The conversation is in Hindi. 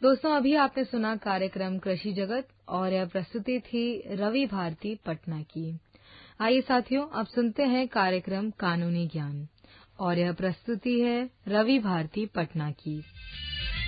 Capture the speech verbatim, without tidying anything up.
दोस्तों, अभी आपने सुना कार्यक्रम कृषि जगत और यह प्रस्तुति थी रवि भारती पटना की। आइए साथियों, अब सुनते हैं कार्यक्रम कानूनी ज्ञान और यह प्रस्तुति है रवि भारती पटना की।